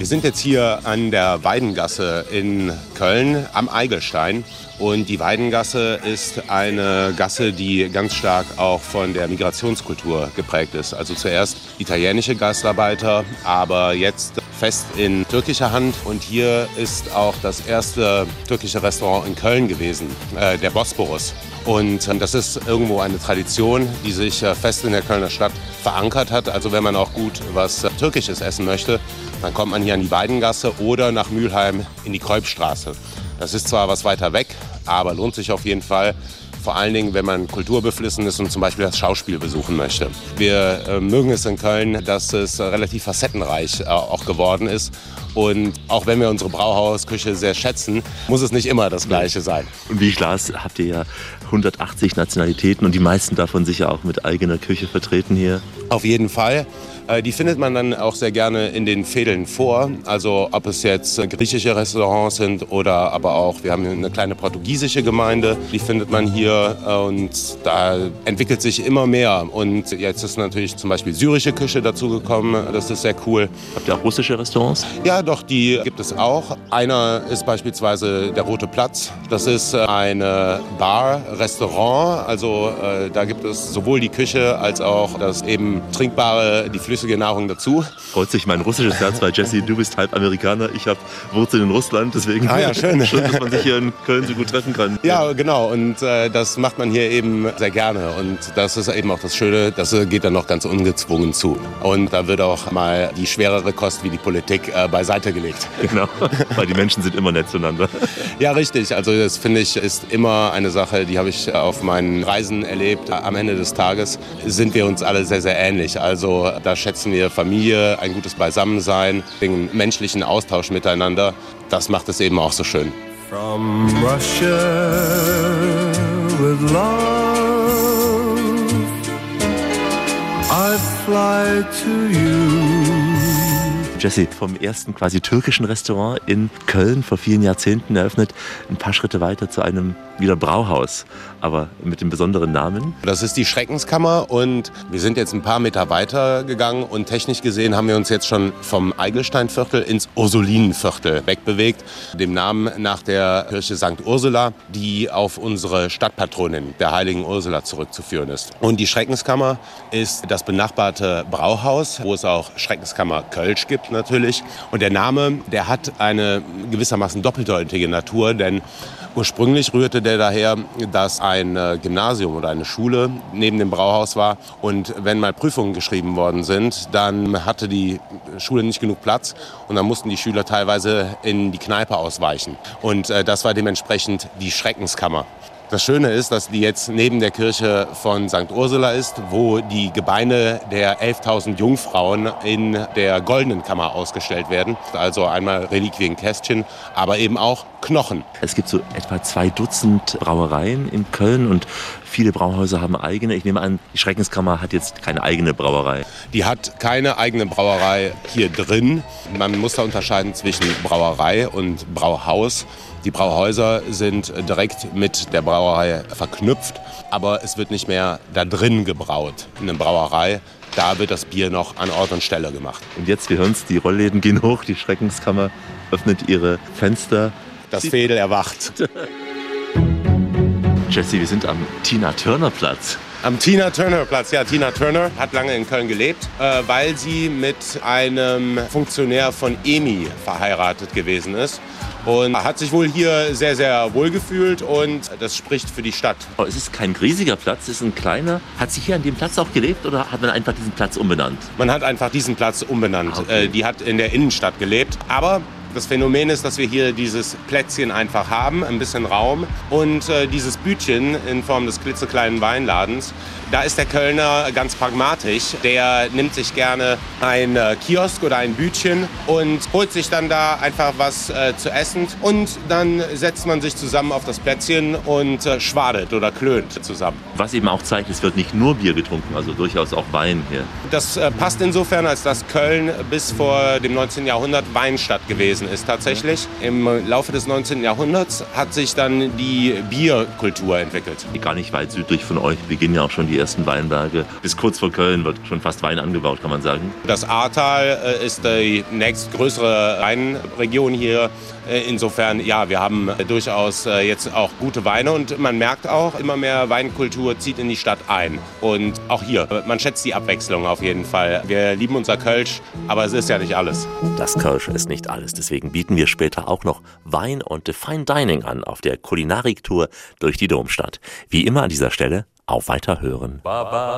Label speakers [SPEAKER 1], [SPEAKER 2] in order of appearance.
[SPEAKER 1] Wir sind jetzt hier an der Weidengasse in Köln am Eigelstein. Und die Weidengasse ist eine Gasse, die ganz stark auch von der Migrationskultur geprägt ist. Also zuerst italienische Gastarbeiter, aber jetzt fest in türkischer Hand. Und hier ist auch das erste türkische Restaurant in Köln gewesen, der Bosporus. Und das ist irgendwo eine Tradition, die sich fest in der Kölner Stadt verankert hat. Also wenn man auch gut was Türkisches essen möchte, dann kommt man hier an die Weidengasse oder nach Mülheim in die Kolbstraße. Das ist zwar was weiter weg, aber lohnt sich auf jeden Fall. Vor allen Dingen, wenn man kulturbeflissen ist und zum Beispiel das Schauspiel besuchen möchte. Wir mögen es in Köln, dass es relativ facettenreich auch geworden ist. Und auch wenn wir unsere Brauhausküche sehr schätzen, muss es nicht immer das Gleiche sein.
[SPEAKER 2] Und wie ich las, habt ihr ja 180 Nationalitäten und die meisten davon sicher auch mit eigener Küche vertreten hier.
[SPEAKER 1] Auf jeden Fall. Die findet man dann auch sehr gerne in den Fädeln vor. Also ob es jetzt griechische Restaurants sind oder aber auch, wir haben eine kleine portugiesische Gemeinde, die findet man hier und da entwickelt sich immer mehr. Und jetzt ist natürlich zum Beispiel syrische Küche dazugekommen, das ist sehr cool.
[SPEAKER 2] Habt ihr auch russische Restaurants?
[SPEAKER 1] Ja, doch, die gibt es auch. Einer ist beispielsweise der Rote Platz. Das ist eine Bar, Restaurant. Also da gibt es sowohl die Küche als auch das eben Trinkbare, die flüssige Nahrung dazu.
[SPEAKER 2] Freut sich mein russisches Herz, weil Jesse, du bist halb Amerikaner, ich habe Wurzeln in Russland, deswegen
[SPEAKER 1] ja, schön,
[SPEAKER 2] dass man sich hier in Köln so gut treffen kann.
[SPEAKER 1] Ja, genau, und das macht man hier eben sehr gerne und das ist eben auch das Schöne, das geht dann noch ganz ungezwungen zu. Und da wird auch mal die schwerere Kost wie die Politik beiseite gelegt.
[SPEAKER 2] Genau, weil die Menschen sind immer nett zueinander.
[SPEAKER 1] Ja, richtig, also das finde ich ist immer eine Sache, die habe ich auf meinen Reisen erlebt. Am Ende des Tages sind wir uns alle sehr, sehr ähnlich, also da schätzen wir Familie, ein gutes Beisammensein, den menschlichen Austausch miteinander. Das macht es eben auch so schön.
[SPEAKER 3] From Russia with love, I fly to you.
[SPEAKER 2] Jesse, vom ersten quasi türkischen Restaurant in Köln vor vielen Jahrzehnten eröffnet, ein paar Schritte weiter zu einem wieder Brauhaus, aber mit dem besonderen Namen.
[SPEAKER 1] Das ist die Schreckenskammer und wir sind jetzt ein paar Meter weiter gegangen und technisch gesehen haben wir uns jetzt schon vom Eigelsteinviertel ins Ursulinenviertel wegbewegt, dem Namen nach der Kirche St. Ursula, die auf unsere Stadtpatronin, der heiligen Ursula, zurückzuführen ist. Und die Schreckenskammer ist das benachbarte Brauhaus, wo es auch Schreckenskammer Kölsch gibt natürlich. Und der Name, der hat eine gewissermaßen doppeldeutige Natur, denn ursprünglich rührte der daher, dass ein Gymnasium oder eine Schule neben dem Brauhaus war. Und wenn mal Prüfungen geschrieben worden sind, dann hatte die Schule nicht genug Platz und dann mussten die Schüler teilweise in die Kneipe ausweichen. Und das war dementsprechend die Schreckenskammer. Das Schöne ist, dass die jetzt neben der Kirche von St. Ursula ist, wo die Gebeine der 11.000 Jungfrauen in der Goldenen Kammer ausgestellt werden. Also einmal Reliquienkästchen, aber eben auch Knochen.
[SPEAKER 2] Es gibt so etwa 2 Dutzend Brauereien in Köln und viele Brauhäuser haben eigene. Ich nehme an, die Schreckenskammer hat jetzt keine eigene Brauerei.
[SPEAKER 1] Die hat keine eigene Brauerei hier drin. Man muss da unterscheiden zwischen Brauerei und Brauhaus. Die Brauhäuser sind direkt mit der Brauerei verknüpft, aber es wird nicht mehr da drin gebraut. In der Brauerei, da wird das Bier noch an Ort und Stelle gemacht.
[SPEAKER 2] Und jetzt, wir hören es, die Rollläden gehen hoch, die Schreckenskammer öffnet ihre Fenster.
[SPEAKER 1] Das Fädel erwacht.
[SPEAKER 2] Jesse, wir sind am Tina-Turner-Platz.
[SPEAKER 1] Am Tina-Turner-Platz. Ja, Tina Turner hat lange in Köln gelebt, weil sie mit einem Funktionär von EMI verheiratet gewesen ist. Und hat sich wohl hier sehr, sehr wohl gefühlt und das spricht für die Stadt.
[SPEAKER 2] Oh, es ist kein riesiger Platz, es ist ein kleiner. Hat sie hier an dem Platz auch gelebt oder hat man einfach diesen Platz umbenannt?
[SPEAKER 1] Man hat einfach diesen Platz umbenannt.
[SPEAKER 2] Okay.
[SPEAKER 1] Die hat in der Innenstadt gelebt. Aber das Phänomen ist, dass wir hier dieses Plätzchen einfach haben, ein bisschen Raum. Und dieses Bütchen in Form des klitzekleinen Weinladens, da ist der Kölner ganz pragmatisch. Der nimmt sich gerne ein Kiosk oder ein Bütchen und holt sich dann da einfach was zu essen. Und dann setzt man sich zusammen auf das Plätzchen und schwadet oder klönt zusammen.
[SPEAKER 2] Was eben auch zeigt, es wird nicht nur Bier getrunken, also durchaus auch Wein hier.
[SPEAKER 1] Das passt insofern, als dass Köln bis vor dem 19. Jahrhundert Weinstadt gewesen ist tatsächlich. Im Laufe des 19. Jahrhunderts hat sich dann die Bierkultur entwickelt.
[SPEAKER 2] Gar nicht weit südlich von euch beginnen ja auch schon die ersten Weinberge. Bis kurz vor Köln wird schon fast Wein angebaut, kann man sagen.
[SPEAKER 1] Das Ahrtal ist die nächstgrößere Weinregion hier. Insofern, ja, wir haben durchaus jetzt auch gute Weine und man merkt auch, immer mehr Weinkultur zieht in die Stadt ein. Und auch hier, man schätzt die Abwechslung auf jeden Fall. Wir lieben unser Kölsch, aber es ist ja nicht alles.
[SPEAKER 2] Das Kölsch ist nicht alles, deswegen bieten wir später auch noch Wein und Fine Dining an auf der Kulinariktour durch die Domstadt. Wie immer an dieser Stelle, auf Weiterhören.